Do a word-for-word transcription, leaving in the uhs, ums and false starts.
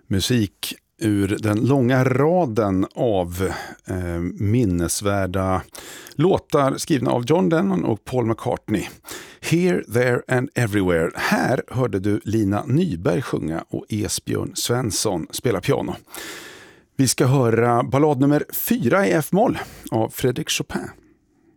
Musik ur den långa raden av eh, minnesvärda låtar skrivna av John Lennon och Paul McCartney. Here, There and Everywhere. Här hörde du Lina Nyberg sjunga och Esbjörn Svensson spela piano. Vi ska höra ballad nummer fyra i F-moll av Frédéric Chopin.